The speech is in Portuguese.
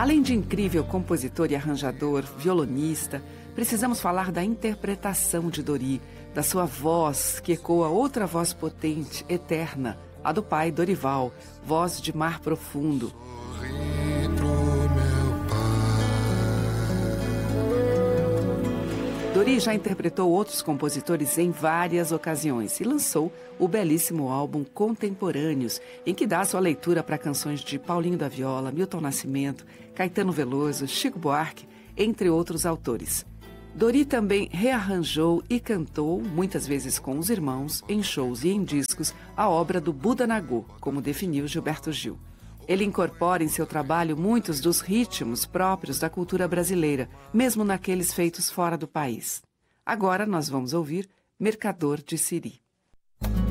Além de incrível compositor e arranjador, violonista, precisamos falar da interpretação de Dori, da sua voz que ecoa outra voz potente, eterna, a do pai Dorival, voz de mar profundo. Dori já interpretou outros compositores em várias ocasiões e lançou o belíssimo álbum Contemporâneos, em que dá sua leitura para canções de Paulinho da Viola, Milton Nascimento, Caetano Veloso, Chico Buarque, entre outros autores. Dori também rearranjou e cantou, muitas vezes com os irmãos, em shows e em discos, a obra do Buda Nagô, como definiu Gilberto Gil. Ele incorpora em seu trabalho muitos dos ritmos próprios da cultura brasileira, mesmo naqueles feitos fora do país. Agora nós vamos ouvir Mercador de Siri.